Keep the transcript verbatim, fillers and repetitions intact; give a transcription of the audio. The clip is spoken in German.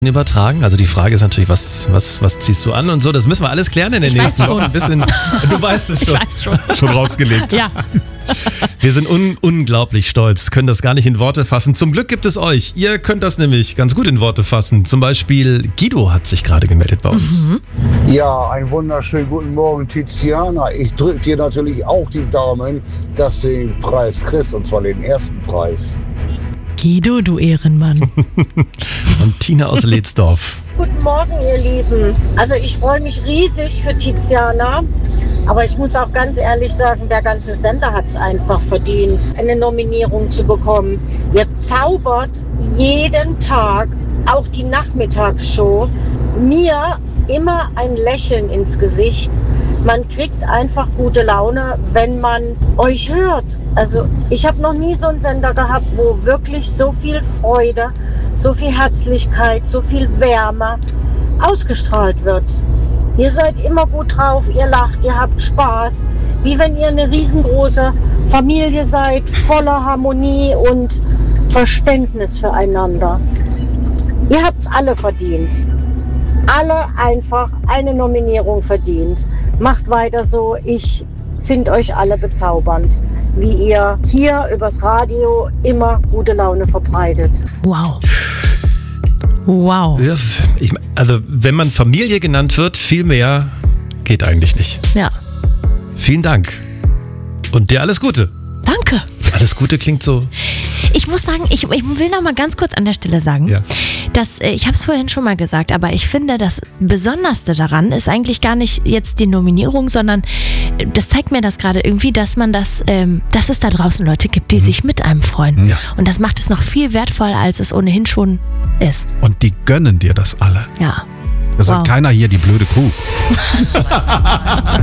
übertragen? Also die Frage ist natürlich, was, was, was ziehst du an und so? Das müssen wir alles klären in den Ich nächsten weiß Wochen. schon. Ein bisschen, du weißt es schon. Ich weiß schon. Schon rausgelegt. Ja. Wir sind un- unglaublich stolz, können das gar nicht in Worte fassen. Zum Glück gibt es euch. Ihr könnt das nämlich ganz gut in Worte fassen. Zum Beispiel Guido hat sich gerade gemeldet bei uns. Mhm. Ja, einen wunderschönen guten Morgen, Tiziana. Ich drücke dir natürlich auch die Daumen, dass du den Preis kriegst, und zwar den ersten Preis. Guido, du Ehrenmann. Und Tina aus Ledsdorf. Guten Morgen, ihr Lieben. Also ich freue mich riesig für Tiziana, aber ich muss auch ganz ehrlich sagen, der ganze Sender hat es einfach verdient, eine Nominierung zu bekommen. Ihr zaubert jeden Tag, auch die Nachmittagsshow, mir immer ein Lächeln ins Gesicht. Man kriegt einfach gute Laune, wenn man euch hört. Also ich habe noch nie so einen Sender gehabt, wo wirklich so viel Freude, so viel Herzlichkeit, so viel Wärme ausgestrahlt wird. Ihr seid immer gut drauf, ihr lacht, ihr habt Spaß, wie wenn ihr eine riesengroße Familie seid, voller Harmonie und Verständnis füreinander. Ihr habt's alle verdient. Alle einfach eine Nominierung verdient. Macht weiter so. Ich finde euch alle bezaubernd, wie ihr hier übers Radio immer gute Laune verbreitet. Wow. Wow. Ja, ich, also wenn man Familie genannt wird, viel mehr geht eigentlich nicht. Ja. Vielen Dank. Und dir alles Gute. Danke. Alles Gute klingt so. Ich muss sagen, ich, ich will noch mal ganz kurz an der Stelle sagen, Ja. dass, äh, ich habe es vorhin schon mal gesagt, aber ich finde, das Besonderste daran ist eigentlich gar nicht jetzt die Nominierung, sondern äh, das zeigt mir das gerade irgendwie, dass man das, ähm, dass es da draußen Leute gibt, die Mhm. sich mit einem freuen. Ja. Und das macht es noch viel wertvoller, als es ohnehin schon ist. Und die gönnen dir das alle. Ja. Da Wow. sagt keiner hier die blöde Kuh.